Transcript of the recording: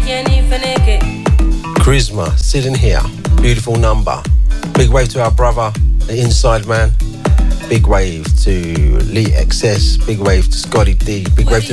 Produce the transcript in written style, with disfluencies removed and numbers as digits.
Charisma, sitting here. Beautiful number. Big wave to our brother, the Inside Man. Big wave to Lee XS. Big wave to Scotty D. Big wave to